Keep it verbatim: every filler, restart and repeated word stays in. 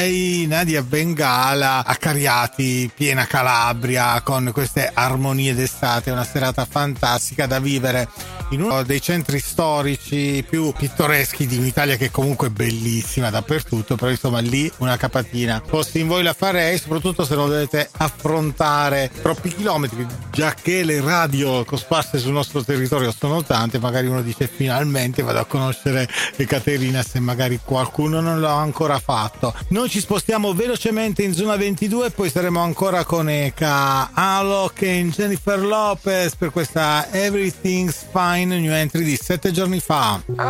Nadia Bengala a Cariati, piena Calabria, con queste armonie d'estate, una serata fantastica da vivere in uno dei centri storici più pittoreschi di un'Italia che comunque è bellissima dappertutto, però insomma lì una capatina. Fossi in voi la farei, soprattutto se non dovete affrontare troppi chilometri, già che le radio cosparse sul nostro territorio sono tante, magari uno dice finalmente vado a conoscere Ekaterina, se magari qualcuno non l'ha ancora fatto. Noi ci spostiamo velocemente in zona ventidue e poi saremo ancora con Eka, Alok e Jennifer Lopez per questa Everything's Fine new entry di sette giorni fa.